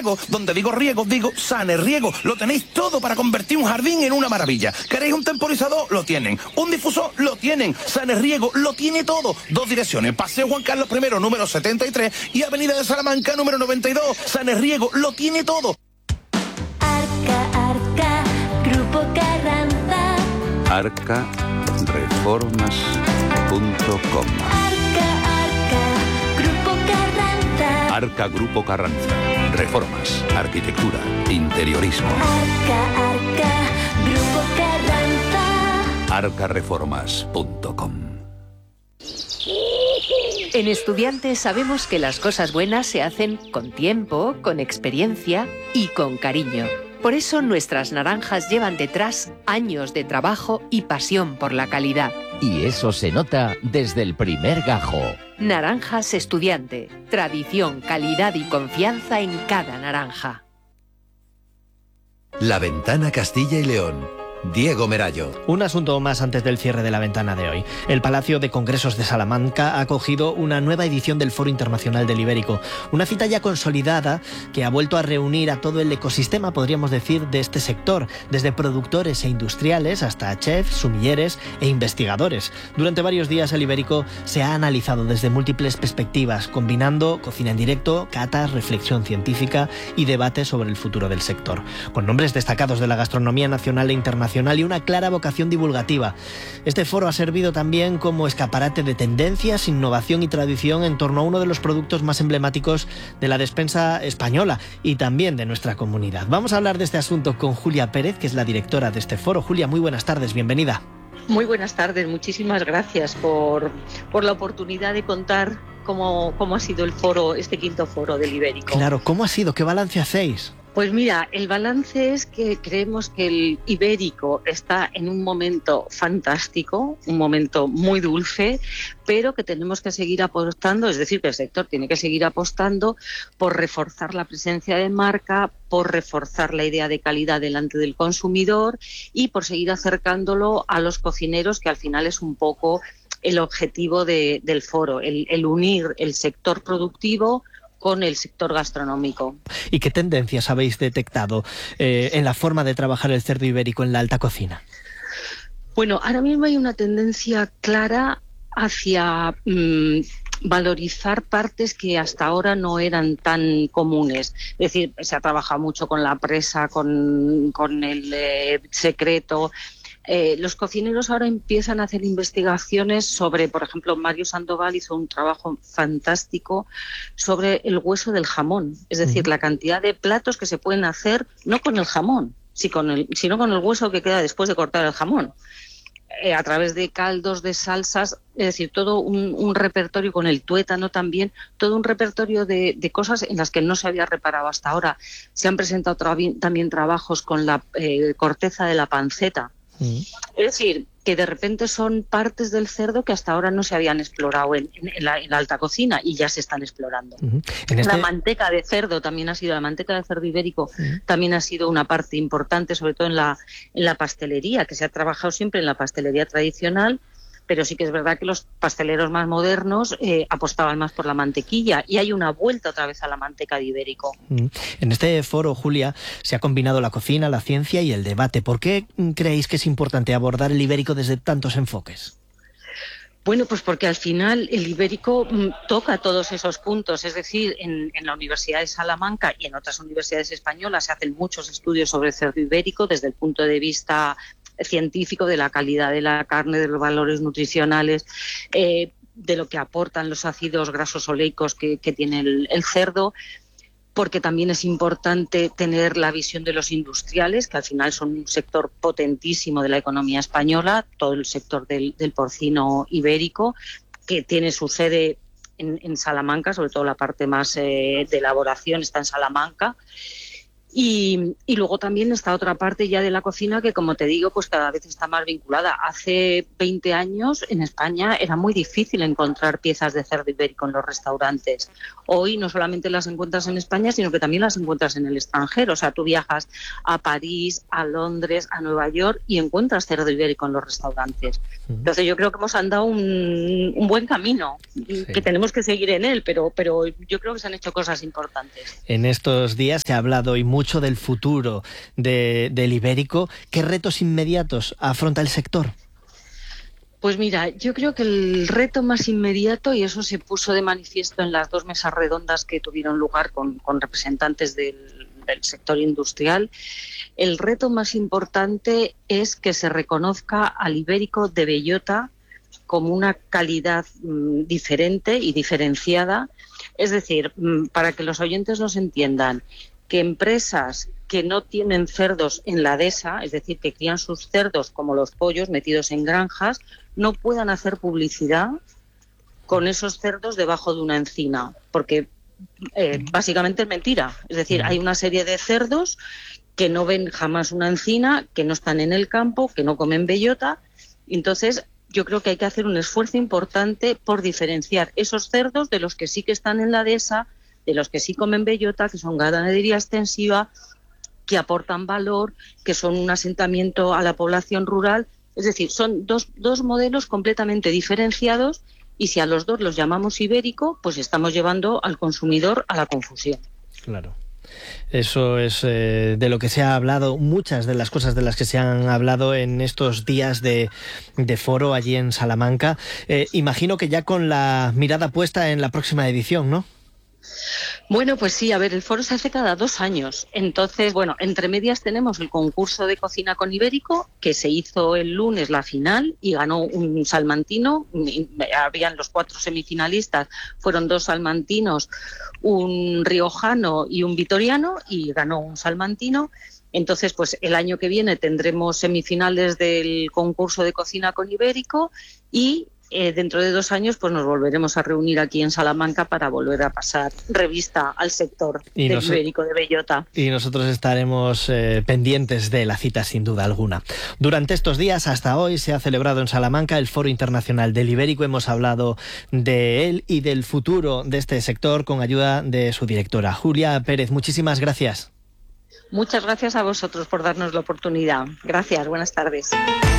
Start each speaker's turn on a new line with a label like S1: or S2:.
S1: Riego. Donde digo riego, digo Saner Riego. Lo tenéis todo para convertir un jardín en una maravilla. ¿Queréis un temporizador? Lo tienen. ¿Un difusor? Lo tienen. Saner Riego lo tiene todo. 2 direcciones. Paseo Juan Carlos I, número 73 y Avenida de Salamanca, número 92. Saner Riego lo tiene todo.
S2: Arca, Grupo Carranza.
S3: arcareformas.com.
S2: Grupo Carranza.
S3: Arca Grupo Carranza. Reformas, arquitectura, interiorismo.
S2: Arca, Grupo Carranza.
S3: arcareformas.com.
S4: En Estudiantes sabemos que las cosas buenas se hacen con tiempo, con experiencia y con cariño. Por eso nuestras naranjas llevan detrás años de trabajo y pasión por la calidad.
S5: Y eso se nota desde el primer gajo.
S4: Naranjas Estudiante. Tradición, calidad y confianza en cada naranja.
S6: La Ventana Castilla y León. Diego Merallo.
S7: Un asunto más antes del cierre de la ventana de hoy. El Palacio de Congresos de Salamanca ha acogido una nueva edición del Foro Internacional del Ibérico. Una cita ya consolidada que ha vuelto a reunir a todo el ecosistema, podríamos decir, de este sector, desde productores e industriales hasta chefs, sumilleres e investigadores. Durante varios días el Ibérico se ha analizado desde múltiples perspectivas, combinando cocina en directo, catas, reflexión científica y debate sobre el futuro del sector. Con nombres destacados de la gastronomía nacional e internacional y una clara vocación divulgativa. Este foro ha servido también como escaparate de tendencias, innovación y tradición en torno a uno de los productos más emblemáticos de la despensa española y también de nuestra comunidad. Vamos a hablar de este asunto con Julia Pérez, que es la directora de este foro. Julia, muy buenas tardes, bienvenida.
S8: Muy buenas tardes, muchísimas gracias por la oportunidad de contar cómo ha sido el foro, este quinto foro del Ibérico.
S7: Claro, ¿cómo ha sido? ¿Qué balance hacéis?
S8: Pues mira, el balance es que creemos que el Ibérico está en un momento fantástico, un momento muy dulce, pero que tenemos que seguir apostando, es decir, que el sector tiene que seguir apostando por reforzar la presencia de marca, por reforzar la idea de calidad delante del consumidor y por seguir acercándolo a los cocineros, que al final es un poco el objetivo del foro, el unir el sector productivo con el sector gastronómico.
S7: ¿Y qué tendencias habéis detectado en la forma de trabajar el cerdo ibérico en la alta cocina?
S8: Bueno, ahora mismo hay una tendencia clara hacia valorizar partes que hasta ahora no eran tan comunes. Es decir, se ha trabajado mucho con la presa, con el secreto. Los cocineros ahora empiezan a hacer investigaciones sobre, por ejemplo, Mario Sandoval hizo un trabajo fantástico sobre el hueso del jamón, es decir, la cantidad de platos que se pueden hacer no con el jamón, sino con el hueso que queda después de cortar el jamón, a través de caldos, de salsas, es decir, todo un repertorio con el tuétano también, todo un repertorio de cosas en las que no se había reparado hasta ahora. Se han presentado también trabajos con la corteza de la panceta. Es decir, que de repente son partes del cerdo que hasta ahora no se habían explorado en la alta cocina y ya se están explorando. La manteca de cerdo también ha sido, la manteca de cerdo ibérico también ha sido una parte importante, sobre todo en la pastelería, que se ha trabajado siempre en la pastelería tradicional, pero sí que es verdad que los pasteleros más modernos apostaban más por la mantequilla y hay una vuelta otra vez a la manteca de ibérico.
S7: En este foro, Julia, se ha combinado la cocina, la ciencia y el debate. ¿Por qué creéis que es importante abordar el ibérico desde tantos enfoques?
S8: Bueno, pues porque al final el ibérico toca todos esos puntos, es decir, en la Universidad de Salamanca y en otras universidades españolas se hacen muchos estudios sobre el cerdo ibérico desde el punto de vista científico, de la calidad de la carne, de los valores nutricionales, de lo que aportan los ácidos grasos oleicos que tiene el cerdo, porque también es importante tener la visión de los industriales, que al final son un sector potentísimo de la economía española, todo el sector del porcino ibérico, que tiene su sede en Salamanca, sobre todo la parte más de elaboración está en Salamanca. Y luego también está otra parte ya de la cocina que, como te digo, pues cada vez está más vinculada. Hace 20 años en España era muy difícil encontrar piezas de cerdo ibérico en los restaurantes. Hoy no solamente las encuentras en España, sino que también las encuentras en el extranjero. O sea, tú viajas a París, a Londres, a Nueva York y encuentras cerdo ibérico en los restaurantes. Entonces yo creo que hemos andado un buen camino, que tenemos que seguir en él, pero yo creo que se han hecho cosas importantes.
S7: En estos días se ha hablado y mucho del futuro del ibérico. ¿Qué retos inmediatos afronta el sector?
S8: Pues mira, yo creo que el reto más inmediato, y eso se puso de manifiesto en las 2 mesas redondas que tuvieron lugar con representantes del sector industrial, el reto más importante es que se reconozca al ibérico de bellota como una calidad diferente y diferenciada. Es decir, para que los oyentes nos entiendan, que empresas que no tienen cerdos en la dehesa, es decir, que crían sus cerdos como los pollos metidos en granjas, no puedan hacer publicidad con esos cerdos debajo de una encina, porque básicamente es mentira. Es decir, hay una serie de cerdos que no ven jamás una encina, que no están en el campo, que no comen bellota. Entonces, yo creo que hay que hacer un esfuerzo importante por diferenciar esos cerdos de los que sí que están en la dehesa, de los que sí comen bellota, que son ganadería extensiva, que aportan valor, que son un asentamiento a la población rural. Es decir, son dos modelos completamente diferenciados, y si a los dos los llamamos ibérico, pues estamos llevando al consumidor a la confusión.
S7: Claro. Eso es de lo que se ha hablado, muchas de las cosas de las que se han hablado en estos días de foro allí en Salamanca. Imagino que ya con la mirada puesta en la próxima edición, ¿no?
S8: Bueno, pues sí, a ver, el foro se hace cada 2 años. Entonces, bueno, entre medias tenemos el concurso de cocina con ibérico, que se hizo el lunes la final y ganó un salmantino. Habían los 4 semifinalistas, fueron 2 salmantinos, un riojano y un vitoriano, y ganó un salmantino. Entonces, pues el año que viene tendremos semifinales del concurso de cocina con ibérico y dentro de 2 años pues nos volveremos a reunir aquí en Salamanca para volver a pasar revista al sector del ibérico de bellota.
S7: Y nosotros estaremos pendientes de la cita sin duda alguna. Durante estos días, hasta hoy, se ha celebrado en Salamanca el Foro Internacional del Ibérico. Hemos hablado de él y del futuro de este sector con ayuda de su directora, Julia Pérez. Muchísimas gracias.
S8: Muchas gracias a vosotros por darnos la oportunidad. Gracias, buenas tardes.